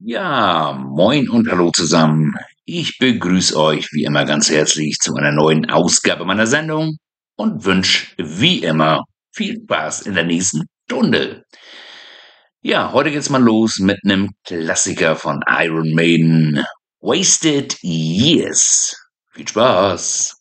Ja, moin und hallo zusammen. Ich begrüße euch wie immer ganz herzlich zu einer neuen Ausgabe meiner Sendung und wünsche wie immer viel Spaß in der nächsten Stunde. Ja, heute geht's mal los mit einem Klassiker von Iron Maiden, Wasted Years. Viel Spaß!